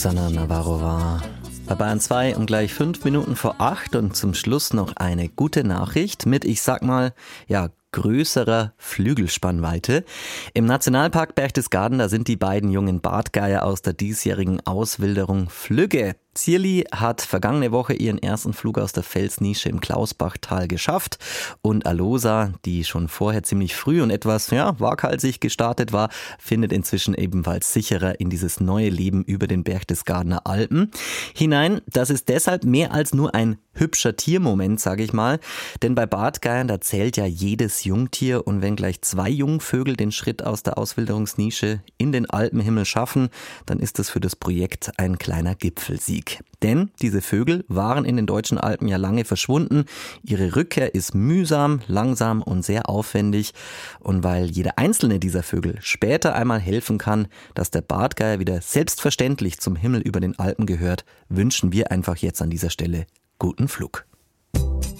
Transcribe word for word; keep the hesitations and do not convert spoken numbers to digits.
Sanna Navarro war bei Bayern zwei um gleich fünf Minuten vor acht und zum Schluss noch eine gute Nachricht mit, ich sag mal, ja, größerer Flügelspannweite. Im Nationalpark Berchtesgaden, da sind die beiden jungen Bartgeier aus der diesjährigen Auswilderung flügge. Zierli hat vergangene Woche ihren ersten Flug aus der Felsnische im Klausbachtal geschafft und Alosa, die schon vorher ziemlich früh und etwas ja, waghalsig gestartet war, findet inzwischen ebenfalls sicherer in dieses neue Leben über den Berchtesgadener Alpen hinein. Das ist deshalb mehr als nur ein hübscher Tiermoment, sage ich mal, denn bei Bartgeiern, da zählt ja jedes Jungtier und wenn gleich zwei Jungvögel den Schritt aus der Auswilderungsnische in den Alpenhimmel schaffen, dann ist das für das Projekt ein kleiner Gipfelsieg. Denn diese Vögel waren in den deutschen Alpen ja lange verschwunden. Ihre Rückkehr ist mühsam, langsam und sehr aufwendig. Und weil jeder einzelne dieser Vögel später einmal helfen kann, dass der Bartgeier wieder selbstverständlich zum Himmel über den Alpen gehört, wünschen wir einfach jetzt an dieser Stelle guten Flug.